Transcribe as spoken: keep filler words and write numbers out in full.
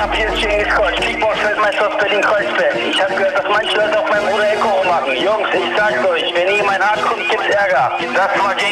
ab? Hier ist Cengiz Koç, Kickbox-Weltmeister aus Berlin-Kreuzberg. Ich habe gehört, dass manche Leute auf meinen Bruder Eko machen. Jungs, ich sag's euch, wenn ihr mein Arsch guckt, gibt's Ärger. Das war Cengiz